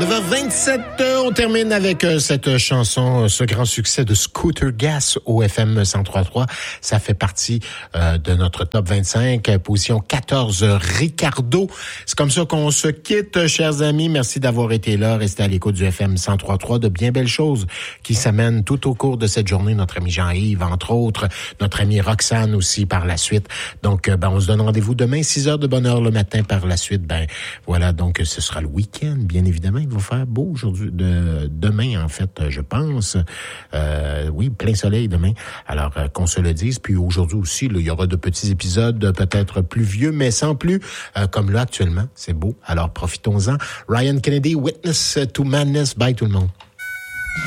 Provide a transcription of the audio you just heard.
9h27, on termine avec cette chanson, ce grand succès de Scooter Gas au FM 103.3. Ça fait partie de notre top 25, position 14, Ricardo. C'est comme ça qu'on se quitte, chers amis. Merci d'avoir été là. Restez à l'écoute du FM 103.3. De bien belles choses qui s'amènent tout au cours de cette journée. Notre ami Jean-Yves, entre autres. Notre amie Roxane aussi par la suite. Donc, on se donne rendez-vous demain, 6h de bonne heure le matin par la suite. Voilà, donc ce sera le week-end, bien évidemment. Il va faire beau aujourd'hui, demain en fait, je pense. Oui, plein soleil demain. Alors qu'on se le dise. Puis aujourd'hui aussi, là, il y aura de petits épisodes peut-être pluvieux, mais sans plus. Comme là actuellement, c'est beau. Alors profitons-en. Ryan Kennedy, Witness to Madness. Bye tout le monde.